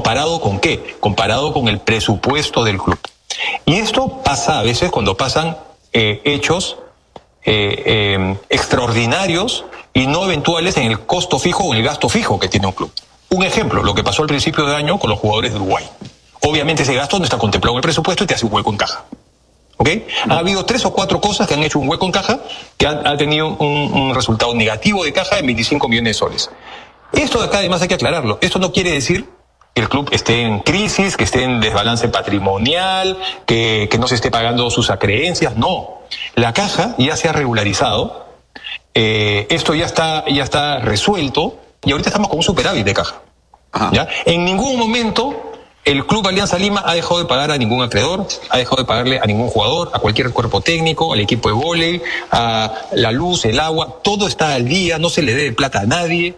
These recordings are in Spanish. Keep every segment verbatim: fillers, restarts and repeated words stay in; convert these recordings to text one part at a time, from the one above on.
¿Comparado con qué? Comparado con el presupuesto del club. Y esto pasa a veces cuando pasan eh, hechos eh, eh, extraordinarios y no eventuales en el costo fijo o en el gasto fijo que tiene un club. Un ejemplo, lo que pasó al principio de año con los jugadores de Uruguay. Obviamente ese gasto no está contemplado en el presupuesto y te hace un hueco en caja. ¿Ok? Ha habido tres o cuatro cosas que han hecho un hueco en caja que ha, ha tenido un, un resultado negativo de caja de veinticinco millones de soles. Esto de acá además hay que aclararlo. Esto no quiere decir que el club esté en crisis, que esté en desbalance patrimonial, que, que no se esté pagando sus acreencias. No. La caja ya se ha regularizado. Eh, esto ya está, ya está resuelto y ahorita estamos con un superávit de caja. ¿Ya? En ningún momento el Club Alianza Lima ha dejado de pagar a ningún acreedor, ha dejado de pagarle a ningún jugador, a cualquier cuerpo técnico, al equipo de vóley, a la luz, el agua, todo está al día, no se le debe plata a nadie.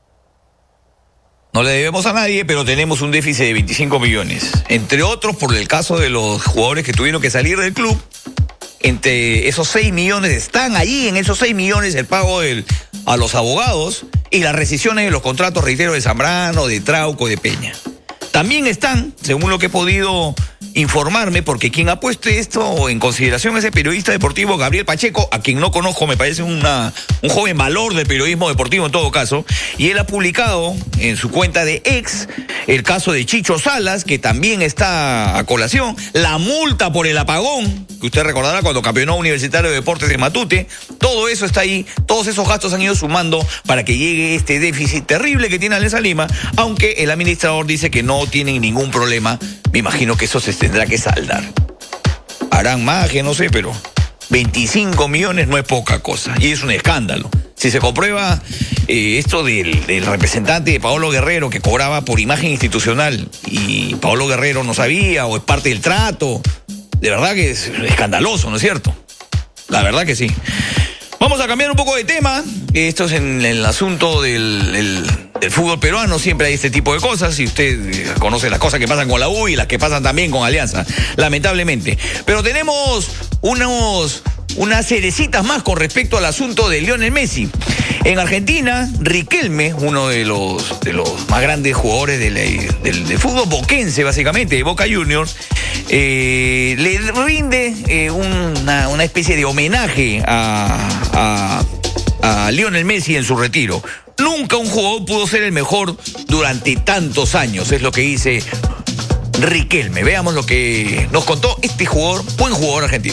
No le debemos a nadie, pero tenemos un déficit de veinticinco millones. Entre otros, por el caso de los jugadores que tuvieron que salir del club, entre esos seis millones, están allí en esos seis millones el pago del, a los abogados y las rescisiones de los contratos, reitero, de Zambrano, de Trauco, de Peña. También están, según lo que he podido informarme, porque quien ha puesto esto en consideración es el periodista deportivo Gabriel Pacheco, a quien no conozco, me parece una, un joven valor del periodismo deportivo en todo caso, y él ha publicado en su cuenta de ex el caso de Chicho Salas, que también está a colación, la multa por el apagón, que usted recordará cuando campeonó Universitario de Deportes de Matute, todo eso está ahí, todos esos gastos han ido sumando para que llegue este déficit terrible que tiene Alianza Lima, aunque el administrador dice que no tienen ningún problema. Me imagino que eso se tendrá que saldar. Harán magia, no sé, pero veinticinco millones no es poca cosa y es un escándalo. Si se comprueba eh, esto del, del representante de Paolo Guerrero que cobraba por imagen institucional y Paolo Guerrero no sabía o es parte del trato, de verdad que es escandaloso, ¿no es cierto? La verdad que sí. Vamos a cambiar un poco de tema. Esto es en el asunto del, del, del fútbol peruano. Siempre hay este tipo de cosas. Y usted conoce las cosas que pasan con la U y las que pasan también con Alianza, lamentablemente. Pero tenemos unos, unas cerecitas más con respecto al asunto de Lionel Messi. En Argentina, Riquelme, uno de los, de los más grandes jugadores del, del, del fútbol boquense, básicamente, de Boca Juniors, eh, le rinde eh, una, una especie de homenaje a, a, a Lionel Messi en su retiro. Nunca un jugador pudo ser el mejor durante tantos años, es lo que dice Riquelme. Veamos lo que nos contó este jugador, buen jugador argentino.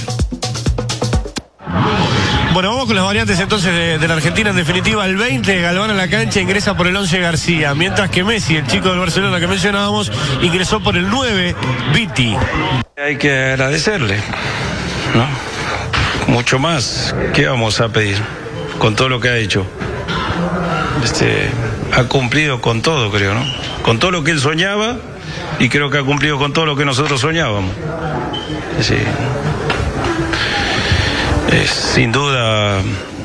Bueno, vamos con las variantes entonces de, de la Argentina. En definitiva, el veinte, Galván a la cancha, ingresa por el once García. Mientras que Messi, el chico del Barcelona que mencionábamos, ingresó por el nueve, Viti. Hay que agradecerle, ¿no? Mucho más. ¿Qué vamos a pedir con todo lo que ha hecho? Este, ha cumplido con todo, creo, ¿no? Con todo lo que él soñaba y creo que ha cumplido con todo lo que nosotros soñábamos. Sí. Es, sin duda,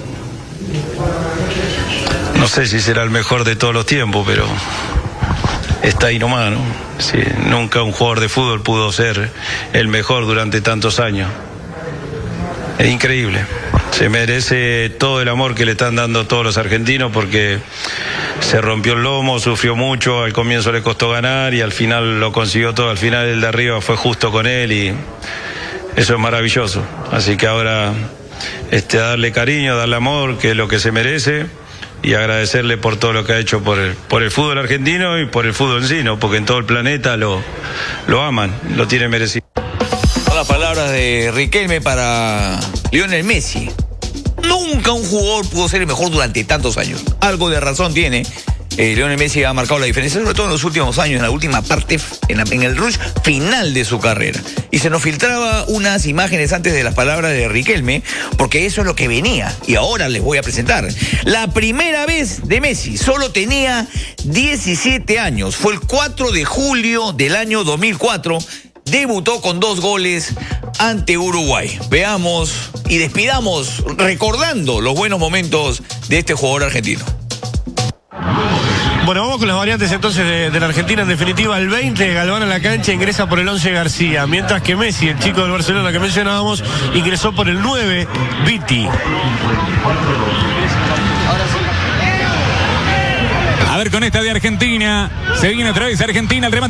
no sé si será el mejor de todos los tiempos, pero está ahí nomás, ¿no? Sí, nunca un jugador de fútbol pudo ser el mejor durante tantos años. Es increíble. Se merece todo el amor que le están dando todos los argentinos porque se rompió el lomo, sufrió mucho, al comienzo le costó ganar y al final lo consiguió todo. Al final el de arriba fue justo con él y eso es maravilloso. Así que ahora este, darle cariño, darle amor, que es lo que se merece, y agradecerle por todo lo que ha hecho por el, por el fútbol argentino y por el fútbol en sí, ¿no? Porque en todo el planeta lo, lo aman, lo tienen merecido. Son las palabras de Riquelme para Lionel Messi. Nunca un jugador pudo ser el mejor durante tantos años. Algo de razón tiene. Eh, Lionel Messi ha marcado la diferencia, sobre todo en los últimos años, en la última parte, en, la, en el rush final de su carrera. Y se nos filtraba unas imágenes antes de las palabras de Riquelme, porque eso es lo que venía. Y ahora les voy a presentar. La primera vez de Messi, solo tenía diecisiete años. Fue el cuatro de julio del año dos mil cuatro. Debutó con dos goles ante Uruguay. Veamos y despidamos recordando los buenos momentos de este jugador argentino. Bueno, vamos con las variantes entonces de, de la Argentina. En definitiva, el veinte, Galván a la cancha, ingresa por el once García. Mientras que Messi, el chico del Barcelona que mencionábamos, ingresó por el nueve, Viti. A ver con esta de Argentina. Se viene otra vez Argentina. El remate